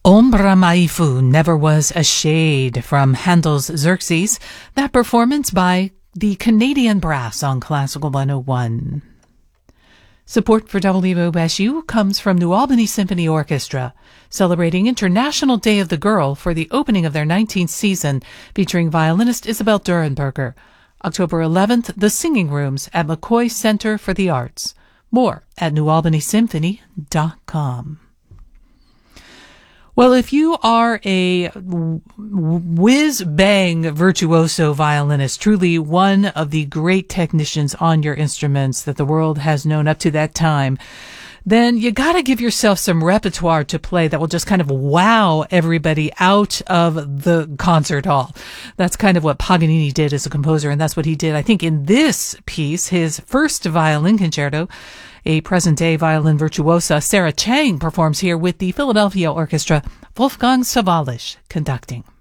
Ombra Maifu never was a shade from Handel's Xerxes. That performance by the Canadian Brass on Classical 101. Support for WOSU comes from New Albany Symphony Orchestra, celebrating International Day of the Girl for the opening of their 19th season, featuring violinist Isabel Durenberger. October 11th, the Singing Rooms at McCoy Center for the Arts. More at newalbanysymphony.com. Well, if you are a whiz-bang virtuoso violinist, truly one of the great technicians on your instruments that the world has known up to that time, then you got to give yourself some repertoire to play that will just kind of wow everybody out of the concert hall. That's kind of what Paganini did as a composer, and that's what he did, I think, in this piece, his first violin concerto. A present-day violin virtuosa, Sarah Chang, performs here with the Philadelphia Orchestra, Wolfgang Sawallisch conducting.